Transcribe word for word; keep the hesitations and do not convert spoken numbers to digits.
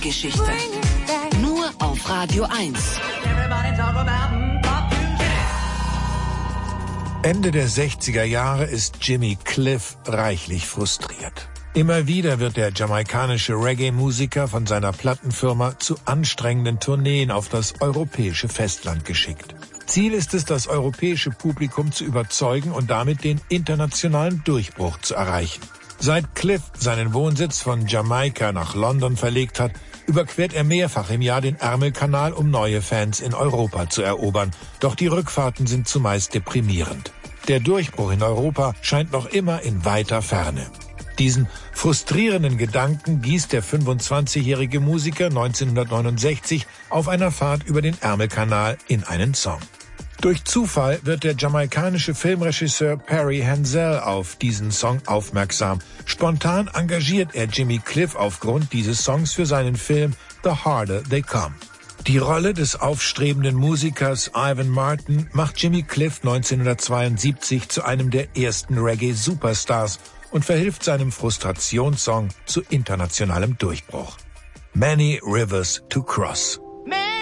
Weltgeschichte. Nur auf Radio eins. Ende der sechziger Jahre ist Jimmy Cliff reichlich frustriert. Immer wieder wird der jamaikanische Reggae-Musiker von seiner Plattenfirma zu anstrengenden Tourneen auf das europäische Festland geschickt. Ziel ist es, das europäische Publikum zu überzeugen und damit den internationalen Durchbruch zu erreichen. Seit Cliff seinen Wohnsitz von Jamaika nach London verlegt hat, überquert er mehrfach im Jahr den Ärmelkanal, um neue Fans in Europa zu erobern. Doch die Rückfahrten sind zumeist deprimierend. Der Durchbruch in Europa scheint noch immer in weiter Ferne. Diesen frustrierenden Gedanken gießt der fünfundzwanzigjährige Musiker neunzehnhundertneunundsechzig auf einer Fahrt über den Ärmelkanal in einen Song. Durch Zufall wird der jamaikanische Filmregisseur Perry Hensel auf diesen Song aufmerksam. Spontan engagiert er Jimmy Cliff aufgrund dieses Songs für seinen Film The Harder They Come. Die Rolle des aufstrebenden Musikers Ivan Martin macht Jimmy Cliff neunzehnhundertzweiundsiebzig zu einem der ersten Reggae-Superstars und verhilft seinem Frustrationssong zu internationalem Durchbruch. Many Rivers to Cross.